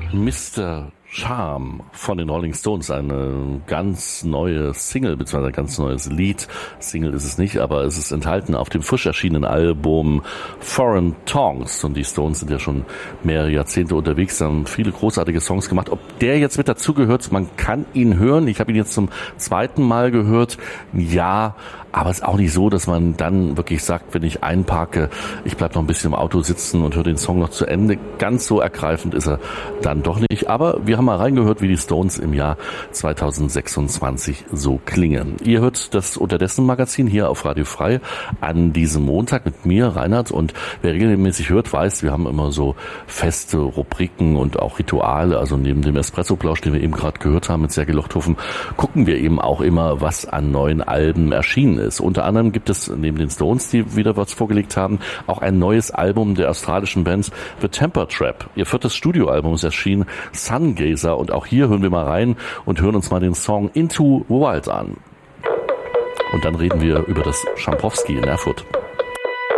Mr. Charm von den Rolling Stones, eine ganz neue Single, beziehungsweise ein ganz neues Lied. Single ist es nicht, aber es ist enthalten auf dem frisch erschienenen Album Foreign Tongues. Und die Stones sind ja schon mehrere Jahrzehnte unterwegs, haben viele großartige Songs gemacht. Ob der jetzt mit dazugehört, man kann ihn hören. Ich habe ihn jetzt zum zweiten Mal gehört. Ja, aber es ist auch nicht so, dass man dann wirklich sagt, wenn ich einparke, ich bleib noch ein bisschen im Auto sitzen und höre den Song noch zu Ende. Ganz so ergreifend ist er dann doch nicht. Aber wir haben mal reingehört, wie die Stones im Jahr 2026 so klingen. Ihr hört das Unterdessen-Magazin hier auf Radio Frei an diesem Montag mit mir, Reinhard. Und wer regelmäßig hört, weiß, wir haben immer so feste Rubriken und auch Rituale. Also neben dem Espresso-Plausch, den wir eben gerade gehört haben mit Sergej Lochthofen, gucken wir eben auch immer, was an neuen Alben erschienen ist. Unter anderem gibt es neben den Stones, die wieder was vorgelegt haben, auch ein neues Album der australischen Band The Temper Trap. Ihr 4. Studioalbum ist erschienen, Sungazer, und auch hier hören wir mal rein und hören uns mal den Song Into the Wild an. Und dann reden wir über das Schampowski in Erfurt.